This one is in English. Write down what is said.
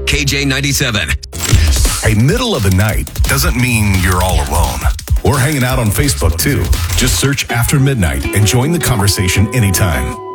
KJ97. Hey, middle of the night doesn't mean you're all alone. We're hanging out on Facebook too. Just search After Midnight and join the conversation anytime.